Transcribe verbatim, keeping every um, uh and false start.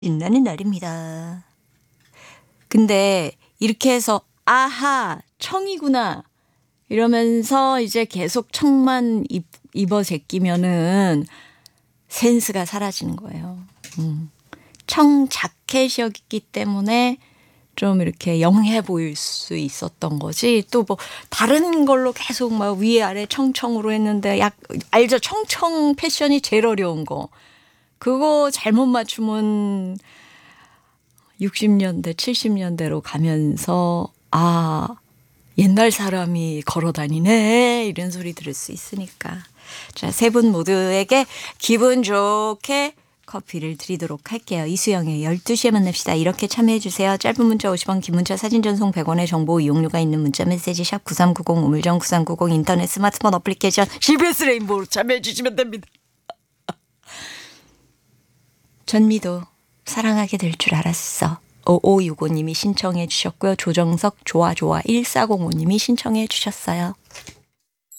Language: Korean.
신나는 날입니다. 근데 이렇게 해서 아하 청이구나 이러면서 이제 계속 청만 입, 입어 제끼면은 센스가 사라지는 거예요. 음. 청 자켓이었기 때문에 좀 이렇게 영해 보일 수 있었던 거지. 또 뭐 다른 걸로 계속 막 위아래 청청으로 했는데 약 알죠? 청청 패션이 제일 어려운 거. 그거 잘못 맞추면 육십 년대, 칠십 년대로 가면서 아 옛날 사람이 걸어 다니네 이런 소리 들을 수 있으니까. 자, 세 분 모두에게 기분 좋게 커피를 드리도록 할게요. 이수영의 열두 시에 만납시다. 이렇게 참여해 주세요. 짧은 문자 오십 원, 긴 문자 사진 전송 백 원의 정보 이용료가 있는 문자 메시지 샵 구삼구공 우물정 구삼구공 인터넷 스마트폰 어플리케이션 씨비에스 레인보우로 참여해 주시면 됩니다. 전미도 사랑하게 될 줄 알았어. 오오육오 님이 신청해 주셨고요. 조정석 좋아 좋아 일사공오 님이 신청해 주셨어요.